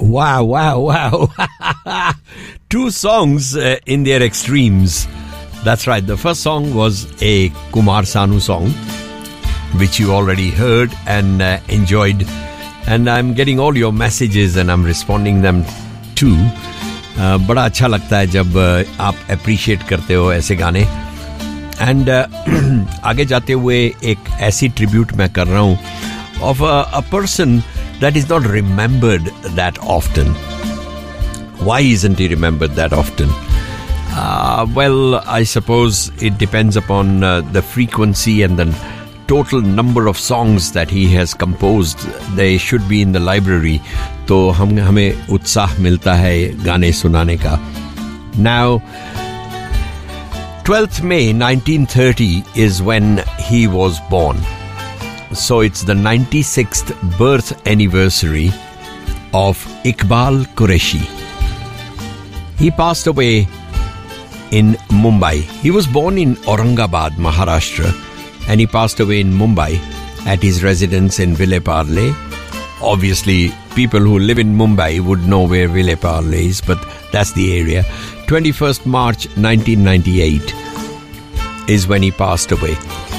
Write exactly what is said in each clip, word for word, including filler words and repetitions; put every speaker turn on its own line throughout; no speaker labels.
Wow, wow, wow. Two songs uh, in their extremes. That's right. The first song was a Kumar Sanu song, which you already heard and uh, enjoyed. And I'm getting all your messages and I'm responding them too. Uh, बड़ा अच्छा लगता है जब uh, आप appreciate करते हो ऐसे गाने. And uh, आगे जाते हुए एक ऐसी tribute मैं कर रहा हूँ of a, a person that is not remembered that often. Why isn't he remembered that often? Uh, well, I suppose it depends upon uh, the frequency and the total number of songs that he has composed. They should be in the library. तो हम हमें उत्साह मिलता है गाने सुनाने का. Now, twelfth May nineteen thirty is when he was born. So it's the ninety-sixth birth anniversary of Iqbal Qureshi. He passed away in Mumbai. He was born in Aurangabad, Maharashtra, and he passed away in Mumbai at his residence in Ville Parle. Obviously, people who live in Mumbai would know where Ville Parle is, but that's the area. twenty-first March nineteen ninety-eight is when he passed away.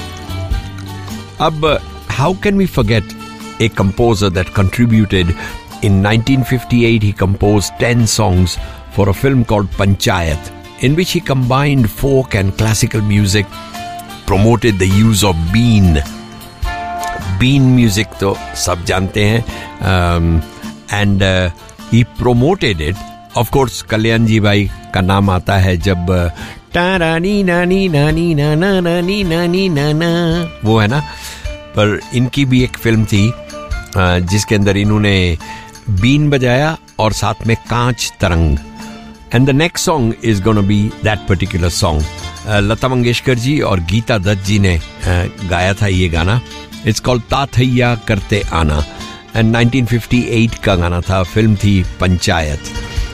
Ab, how can we forget a composer that contributed? In nineteen fifty-eight, he composed ten songs for a film called Panchayat, in which he combined folk and classical music, promoted the use of bean. Bean music to sab jante hain. Um, and uh, he promoted it. Of course, Kalyan Ji Bhai ka naam aata hai jab ta ra ni na ni na ni na na na ni na ni na na wo hai na. पर इनकी भी एक film थी जिसके अंदर इन्होंने been बजाया और साथ में कांच तरंग. And the next song is gonna be that particular song. Lata Mangeshkar ji और गीता दत्त जी ने गाया था ये गाना. इट्स कॉल्ड ताथैया करते आना. एंड नाइनटीन फिफ्टी एट का गाना था. फिल्म थी पंचायत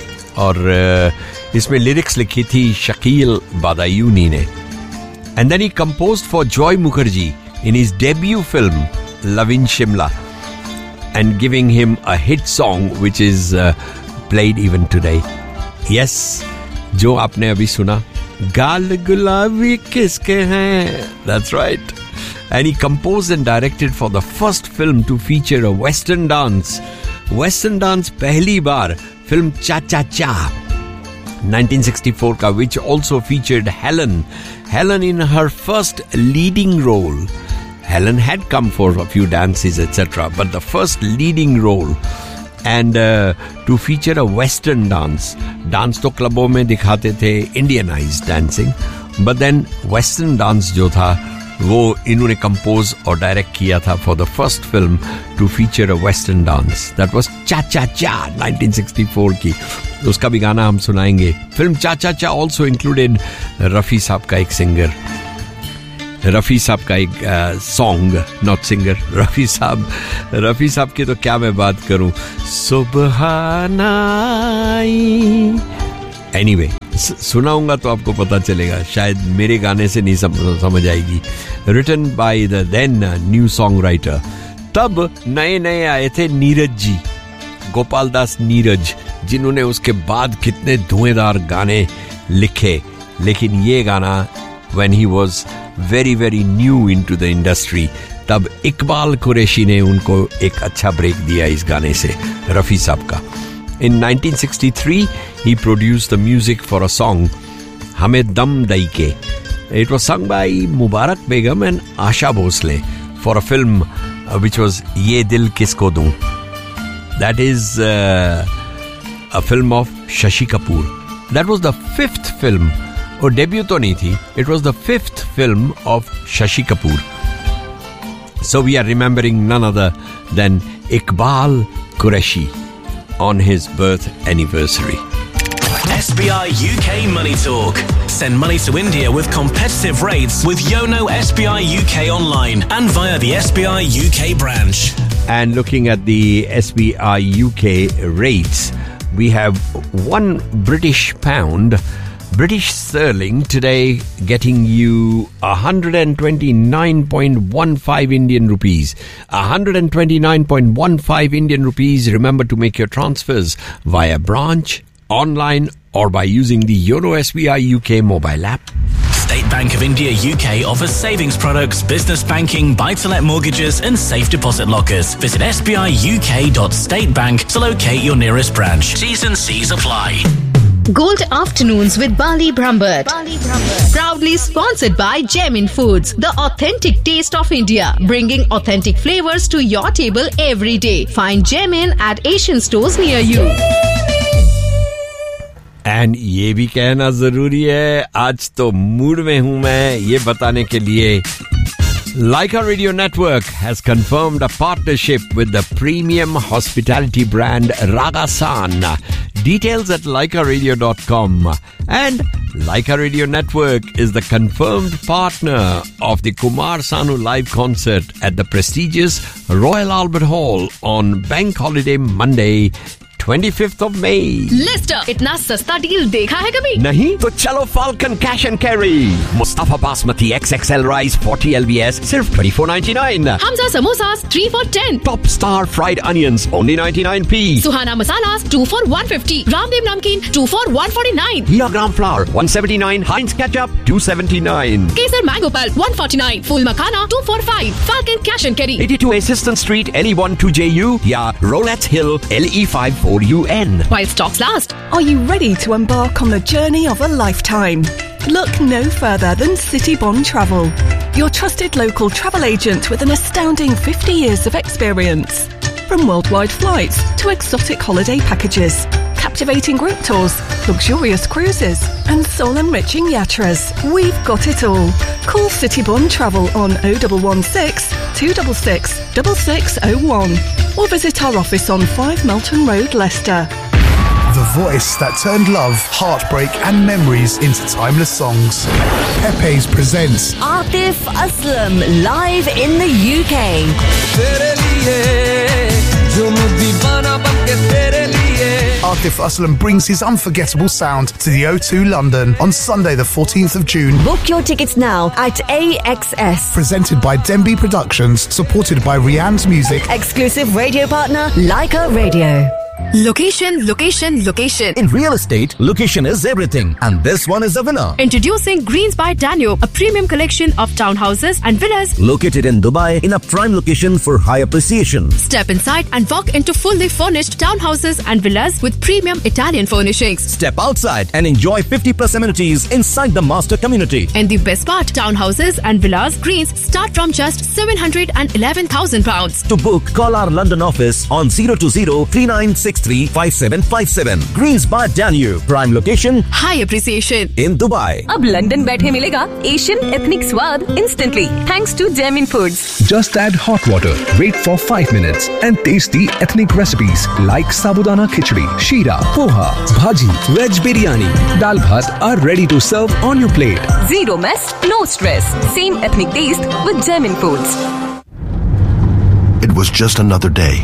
और इसमें लिरिक्स लिखी थी शकील बादायूनी ने. And then he composed for Joy Mukherjee in his debut film Love in Shimla, and giving him a hit song which is uh, played even today. Yes, जो आपने अभी सुना, गाल गुलाबी किसके हैं. That's right. And he composed and directed for the first film to feature a western dance. Western dance पहली बार film Cha Cha Cha nineteen sixty-four का, which also featured Helen. Helen in her first leading role. Helen had come for a few dances, et cetera, but the first leading role, and uh, to feature a Western dance. Dance to clubon mein dikhate the Indianized dancing, but then Western dance jo tha, wo inhone compose aur direct kiya tha for the first film to feature a Western dance. That was Cha Cha Cha nineteen sixty-four की. उसका भी गाना हम सुनाएंगे. Film Cha Cha Cha also included Rafi साहब का एक singer. Rafi साहब का एक सॉन्ग, नॉट सिंगर, रफी साहब. रफी साहब की तो क्या मैं बात करूं. सुबहाना. एनीवे, सुनाऊंगा तो आपको पता चलेगा. शायद मेरे गाने से नहीं सम, समझ आएगी. Written by the then new song writer. तब नए नए आए थे नीरज जी, गोपाल दास नीरज, जिन्होंने उसके बाद कितने धुएंधार गाने लिखे. लेकिन ये गाना when he was very very new into the industry, तब इकबाल कुरैशी ने उनको एक अच्छा ब्रेक दिया इस गाने से, रफी साहब का. In nineteen sixty-three, he produced the music for a song, हमें दम दई के. It was sung by Mubarak Begum and Asha Bhosle for a film uh, which was Ye Dil Kisko Doon. That is uh, a film of Shashi Kapoor. That was the fifth film. और debut तो नहीं थी. It was the fifth film of Shashi Kapoor. So we are remembering none other than Iqbal Qureshi on his birth anniversary.
S B I U K Money Talk. Send money to India with competitive rates with Yono S B I U K online and via the S B I U K branch.
And looking at the S B I U K rates, we have one British pound British sterling today getting you one hundred twenty-nine point one five Indian rupees. one hundred twenty-nine point one five Indian rupees. Remember to make your transfers via branch, online or by using the Yono S B I U K mobile app.
State Bank of India U K offers savings products, business banking, buy-to-let mortgages and safe deposit lockers. Visit s b i u k dot state bank to locate your nearest branch. T's and C's apply.
Gold Afternoons with Bali Brambert. Bali Brambert. Proudly sponsored by Gemin Foods, the authentic taste of India, bringing authentic flavors to your table every day. Find Gemin at Asian stores near you.
And ये भी कहना जरूरी है, आज तो mood में हूँ मैं ये बताने के लिए Leica Radio Network has confirmed a partnership with the premium hospitality brand Ragasan. Details at leica radio dot com. And Leica Radio Network is the confirmed partner of the Kumar Sanu live concert at the prestigious Royal Albert Hall on Bank Holiday Monday, twenty-fifth of May.
Lister, इतना सस्ता deal देखा है कभी?
नहीं? तो चलो Falcon Cash and Carry. Mustafa Basmati X X L Rice forty L B S सिर्फ twenty-four ninety-nine.
Hamza Samosas three for ten.
Top Star Fried Onions only ninety-nine p.
Suhana Masalas two for one fifty. Ramdev Namkeen two for one forty-nine.
Hira Gram Flour one seventy-nine. Heinz Ketchup two seventy-nine.
Kesar Mango Pulp one forty-nine. Full Makhana two for five. Falcon Cash and Carry.
eighty-two Assistant Street L E one two J U. या Rolettes Hill L E five four U N.
While stocks last.
Are you ready to embark on the journey of a lifetime? Look no further than City Bond Travel, your trusted local travel agent with an astounding fifty years of experience. From worldwide flights to exotic holiday packages, captivating group tours, luxurious cruises and soul-enriching yatras, we've got it all. Call City Bond Travel on oh one one six, two six six, six six oh one or visit our office on five Melton Road, Leicester.
The voice that turned love, heartbreak and memories into timeless songs. Pepe's presents
Atif Aslam live in the U K.
Atif Aslam brings his unforgettable sound to the O two London on Sunday the fourteenth of June.
Book your tickets now at A X S.
Presented by Denby Productions, supported by Rianne's Music.
Exclusive radio partner, Leica Radio.
Location, location, location.
In real estate, location is everything. And this one is a winner.
Introducing Greens by Danube, a premium collection of townhouses and villas.
Located in Dubai in a prime location for high appreciation.
Step inside and walk into fully furnished townhouses and villas with premium Italian furnishings.
Step outside and enjoy fifty plus amenities inside the master community.
And the best part, townhouses and villas Greens start from just seven hundred eleven thousand pounds.
To book, call our London office on zero two zero, three nine six three, five seven five seven. Greens by Danube. Prime location,
high appreciation
in Dubai.
अब London बैठे मिलेगा Asian ethnic स्वाद instantly thanks to Gemin Foods.
Just add hot water, wait for five minutes and tasty ethnic recipes like sabudana khichdi, sheera, poha, bhaji, veg biryani, dal bhat are ready to serve on your plate.
Zero mess, no stress. Same ethnic taste with Gemin Foods.
It was just another day.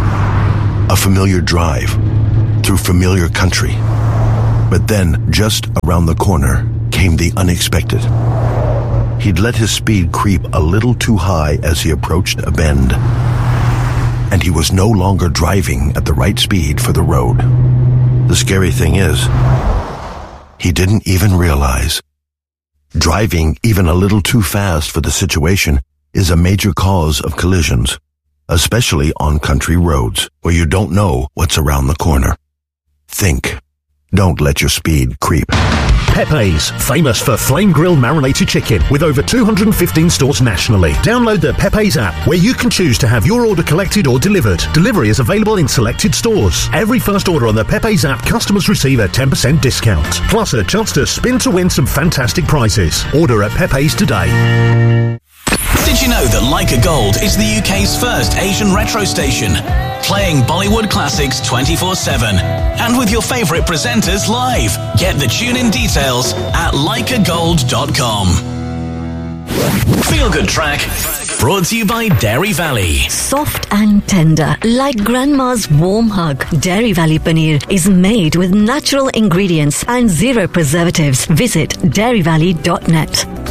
A familiar drive through familiar country. But then, just around the corner, came the unexpected. He'd let his speed creep a little too high as he approached a bend. And he was no longer driving at the right speed for the road. The scary thing is, he didn't even realize. Driving even a little too fast for the situation is a major cause of collisions, especially on country roads where you don't know what's around the corner. Think. Don't let your speed creep.
Pepe's, famous for flame grilled marinated chicken with over two hundred fifteen stores nationally. Download the Pepe's app where you can choose to have your order collected or delivered. Delivery is available in selected stores. Every first order on the Pepe's app, customers receive a ten percent discount. Plus a chance to spin to win some fantastic prizes. Order at Pepe's today.
Did you know that Leica Gold is the U K's first Asian retro station? Playing Bollywood classics twenty-four seven. And with your favourite presenters live. Get the tune-in details at leica gold dot com. Feel Good Track Brought to you by Dairy Valley.
Soft and tender, like grandma's warm hug. Dairy Valley Paneer is made with natural ingredients and zero preservatives. Visit dairy valley dot net.